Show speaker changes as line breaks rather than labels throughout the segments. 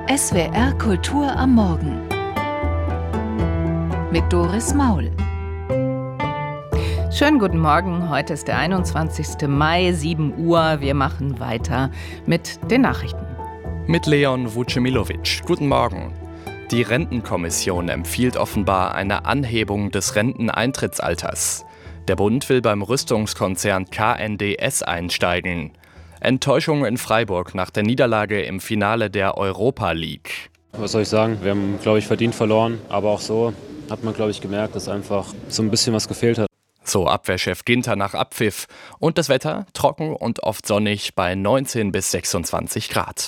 SWR Kultur am Morgen mit Doris Maul.
Schönen guten Morgen, heute ist der 21. Mai, 7 Uhr. Wir machen weiter mit den Nachrichten.
Mit Leon Vucemilovic. Guten Morgen. Die Rentenkommission empfiehlt offenbar eine Anhebung des Renteneintrittsalters. Der Bund will beim Rüstungskonzern KNDS einsteigen. Enttäuschung in Freiburg nach der Niederlage im Finale der Europa League.
Was soll ich sagen? Wir haben, glaube ich, verdient verloren. Aber auch so hat man, glaube ich, gemerkt, dass einfach so ein bisschen was gefehlt hat.
So Abwehrchef Ginter nach Abpfiff. Und das Wetter trocken und oft sonnig bei 19 bis 26 Grad.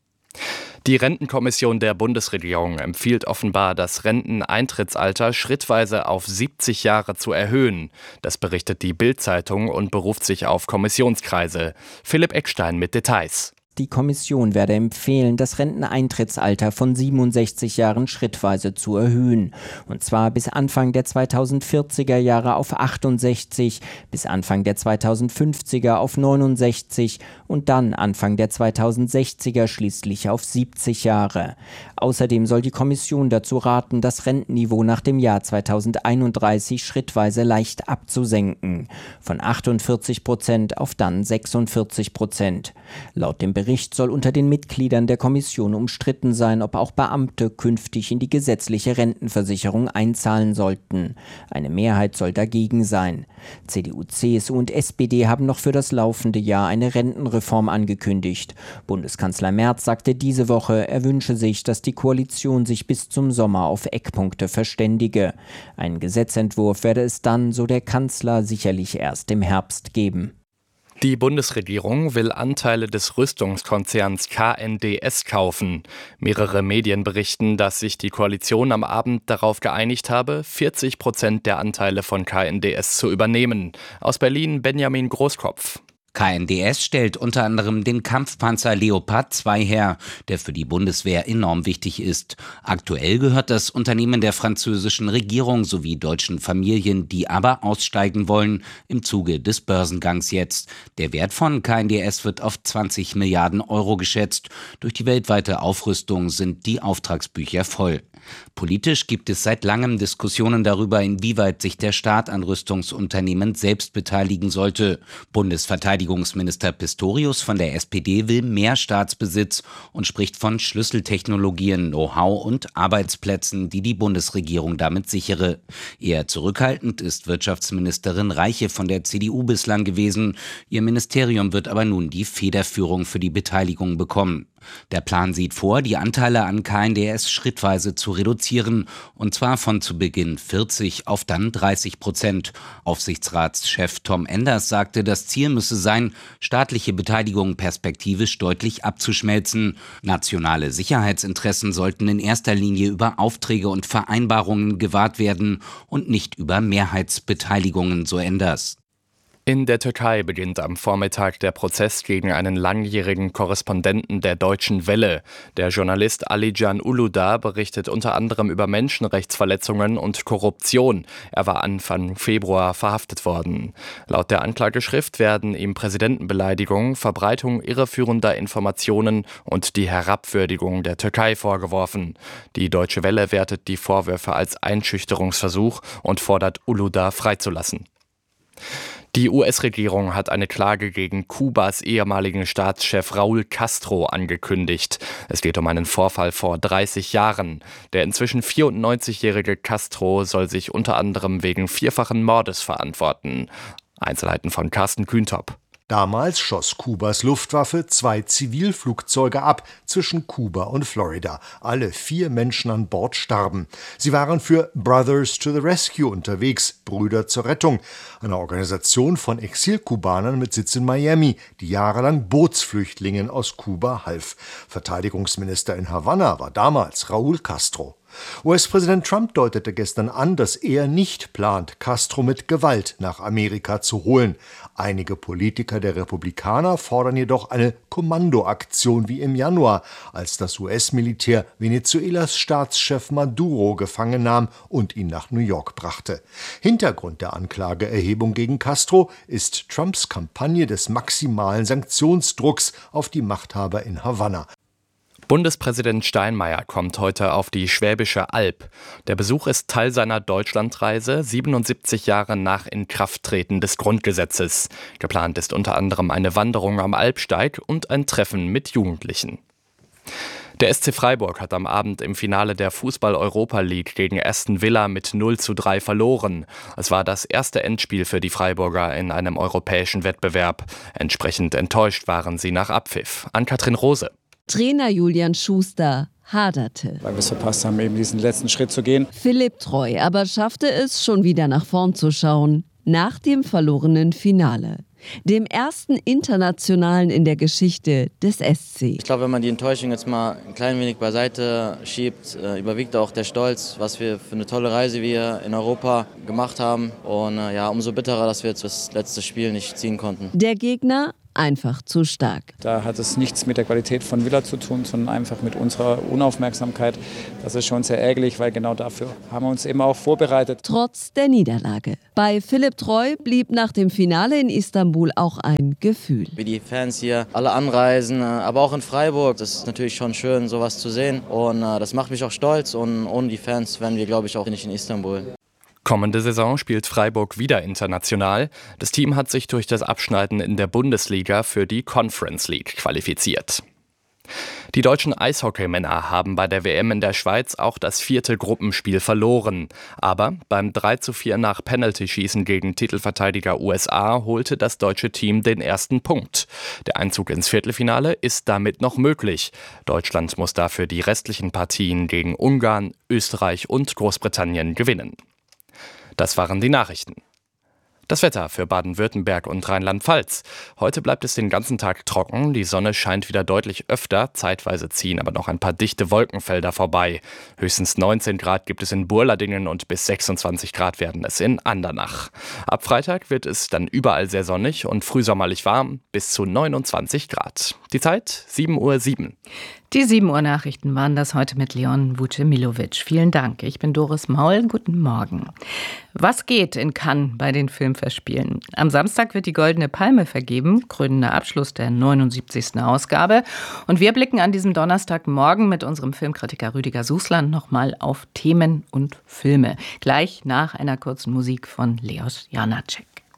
Die Rentenkommission der Bundesregierung empfiehlt offenbar, das Renteneintrittsalter schrittweise auf 70 Jahre zu erhöhen. Das berichtet die Bild-Zeitung und beruft sich auf Kommissionskreise. Philipp Eckstein mit Details.
Die Kommission werde empfehlen, das Renteneintrittsalter von 67 Jahren schrittweise zu erhöhen. Und zwar bis Anfang der 2040er Jahre auf 68, bis Anfang der 2050er auf 69 und dann Anfang der 2060er schließlich auf 70 Jahre. Außerdem soll die Kommission dazu raten, das Rentenniveau nach dem Jahr 2031 schrittweise leicht abzusenken. Von 48% auf dann 46%. Laut dem Bericht soll unter den Mitgliedern der Kommission umstritten sein, ob auch Beamte künftig in die gesetzliche Rentenversicherung einzahlen sollten. Eine Mehrheit soll dagegen sein. CDU, CSU und SPD haben noch für das laufende Jahr eine Rentenreform angekündigt. Bundeskanzler Merz sagte diese Woche, er wünsche sich, dass die Koalition sich bis zum Sommer auf Eckpunkte verständige. Einen Gesetzentwurf werde es dann, so der Kanzler, sicherlich erst im Herbst geben.
Die Bundesregierung will Anteile des Rüstungskonzerns KNDS kaufen. Mehrere Medien berichten, dass sich die Koalition am Abend darauf geeinigt habe, 40% der Anteile von KNDS zu übernehmen. Aus Berlin Benjamin Großkopf.
KNDS stellt unter anderem den Kampfpanzer Leopard 2 her, der für die Bundeswehr enorm wichtig ist. Aktuell gehört das Unternehmen der französischen Regierung sowie deutschen Familien, die aber aussteigen wollen, im Zuge des Börsengangs jetzt. Der Wert von KNDS wird auf 20 Milliarden Euro geschätzt. Durch die weltweite Aufrüstung sind die Auftragsbücher voll. Politisch gibt es seit langem Diskussionen darüber, inwieweit sich der Staat an Rüstungsunternehmen selbst beteiligen sollte. Bundesverteidigungsminister Pistorius von der SPD will mehr Staatsbesitz und spricht von Schlüsseltechnologien, Know-how und Arbeitsplätzen, die die Bundesregierung damit sichere. Eher zurückhaltend ist Wirtschaftsministerin Reiche von der CDU bislang gewesen. Ihr Ministerium wird aber nun die Federführung für die Beteiligung bekommen. Der Plan sieht vor, die Anteile an KNDS schrittweise zu reduzieren, und zwar von zu Beginn 40 auf dann 30%. Aufsichtsratschef Tom Enders sagte, das Ziel müsse sein, staatliche Beteiligung perspektivisch deutlich abzuschmelzen. Nationale Sicherheitsinteressen sollten in erster Linie über Aufträge und Vereinbarungen gewahrt werden und nicht über Mehrheitsbeteiligungen, so Enders.
In der Türkei beginnt am Vormittag der Prozess gegen einen langjährigen Korrespondenten der Deutschen Welle. Der Journalist Alican Uludağ berichtet unter anderem über Menschenrechtsverletzungen und Korruption. Er war Anfang Februar verhaftet worden. Laut der Anklageschrift werden ihm Präsidentenbeleidigung, Verbreitung irreführender Informationen und die Herabwürdigung der Türkei vorgeworfen. Die Deutsche Welle wertet die Vorwürfe als Einschüchterungsversuch und fordert Uludağ freizulassen. Die US-Regierung hat eine Klage gegen Kubas ehemaligen Staatschef Raúl Castro angekündigt. Es geht um einen Vorfall vor 30 Jahren. Der inzwischen 94-jährige Castro soll sich unter anderem wegen vierfachen Mordes verantworten. Einzelheiten von Carsten Kühntop.
Damals schoss Kubas Luftwaffe 2 Zivilflugzeuge ab zwischen Kuba und Florida. Alle 4 Menschen an Bord starben. Sie waren für Brothers to the Rescue unterwegs, Brüder zur Rettung, eine Organisation von Exilkubanern mit Sitz in Miami, die jahrelang Bootsflüchtlingen aus Kuba half. Verteidigungsminister in Havanna war damals Raúl Castro. US-Präsident Trump deutete gestern an, dass er nicht plant, Castro mit Gewalt nach Amerika zu holen. Einige Politiker der Republikaner fordern jedoch eine Kommandoaktion wie im Januar, als das US-Militär Venezuelas Staatschef Maduro gefangen nahm und ihn nach New York brachte. Hintergrund der Anklageerhebung gegen Castro ist Trumps Kampagne des maximalen Sanktionsdrucks auf die Machthaber in Havanna.
Bundespräsident Steinmeier kommt heute auf die Schwäbische Alb. Der Besuch ist Teil seiner Deutschlandreise, 77 Jahre nach Inkrafttreten des Grundgesetzes. Geplant ist unter anderem eine Wanderung am Alpsteig und ein Treffen mit Jugendlichen. Der SC Freiburg hat am Abend im Finale der Fußball-Europa League gegen Aston Villa mit 0:3 verloren. Es war das erste Endspiel für die Freiburger in einem europäischen Wettbewerb. Entsprechend enttäuscht waren sie nach Abpfiff. Ann-Kathrin Rose.
Trainer Julian Schuster haderte.
Weil wir es verpasst haben, eben diesen letzten Schritt zu gehen.
Philipp Treu aber schaffte es, schon wieder nach vorn zu schauen. Nach dem verlorenen Finale. Dem ersten internationalen in der Geschichte des SC.
Ich glaube, wenn man die Enttäuschung jetzt mal ein klein wenig beiseite schiebt, überwiegt auch der Stolz, was wir für eine tolle Reise wir in Europa gemacht haben. Und umso bitterer, dass wir jetzt das letzte Spiel nicht ziehen konnten. Der Gegner einfach zu stark.
Da hat es nichts mit der Qualität von Villa zu tun, sondern einfach mit unserer Unaufmerksamkeit. Das ist schon sehr ärgerlich, weil genau dafür haben wir uns eben auch vorbereitet.
Trotz der Niederlage. Bei Philipp Treu blieb nach dem Finale in Istanbul auch ein Gefühl.
Wie die Fans hier alle anreisen, aber auch in Freiburg. Das ist natürlich schon schön, sowas zu sehen. Und das macht mich auch stolz. Und ohne die Fans wären wir, glaube ich, auch nicht in Istanbul.
Kommende Saison spielt Freiburg wieder international. Das Team hat sich durch das Abschneiden in der Bundesliga für die Conference League qualifiziert. Die deutschen Eishockeymänner haben bei der WM in der Schweiz auch das 4. Gruppenspiel verloren. Aber beim 3:4 nach Penaltyschießen gegen Titelverteidiger USA holte das deutsche Team den ersten Punkt. Der Einzug ins Viertelfinale ist damit noch möglich. Deutschland muss dafür die restlichen Partien gegen Ungarn, Österreich und Großbritannien gewinnen. Das waren die Nachrichten. Das Wetter für Baden-Württemberg und Rheinland-Pfalz. Heute bleibt es den ganzen Tag trocken, die Sonne scheint wieder deutlich öfter, zeitweise ziehen aber noch ein paar dichte Wolkenfelder vorbei. Höchstens 19 Grad gibt es in Burladingen und bis 26 Grad werden es in Andernach. Ab Freitag wird es dann überall sehr sonnig und frühsommerlich warm, bis zu 29 Grad. Die Zeit 7:07 Uhr.
Die 7 Uhr Nachrichten waren das heute mit Leon Vucemilovic. Vielen Dank. Ich bin Doris Maul. Guten Morgen. Was geht in Cannes bei den Filmfestspielen? Am Samstag wird die Goldene Palme vergeben, krönender Abschluss der 79. Ausgabe. Und wir blicken an diesem Donnerstagmorgen mit unserem Filmkritiker Rüdiger Sußland nochmal auf Themen und Filme. Gleich nach einer kurzen Musik von Leos Janacek.